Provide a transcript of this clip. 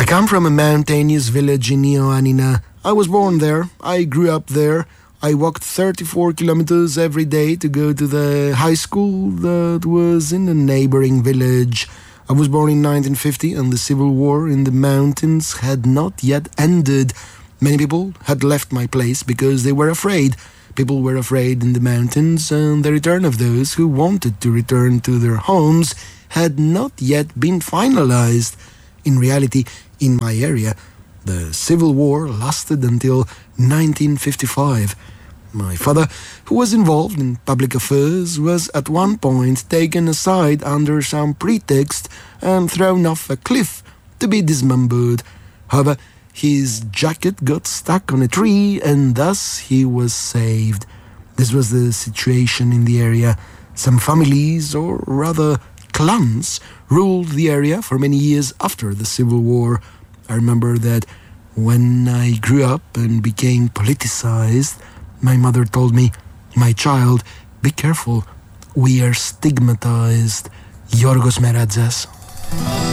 come from a mountainous village in Ioannina. I was born there. I grew up there. I walked 34 kilometers every day to go to the high school that was in a neighboring village. I was born in 1950 and the civil war in the mountains had not yet ended. Many people had left my place because they were afraid. People were afraid in the mountains, and the return of those who wanted to return to their homes had not yet been finalized. In reality, in my area, the Civil War lasted until 1955. My father, who was involved in public affairs, was at one point taken aside under some pretext and thrown off a cliff to be dismembered. However, his jacket got stuck on a tree and thus he was saved. This was the situation in the area. Some families, or rather clans, ruled the area for many years after the Civil War. I remember that when I grew up and became politicized, my mother told me, "My child, be careful. We are stigmatized." Yorgos Meradzas.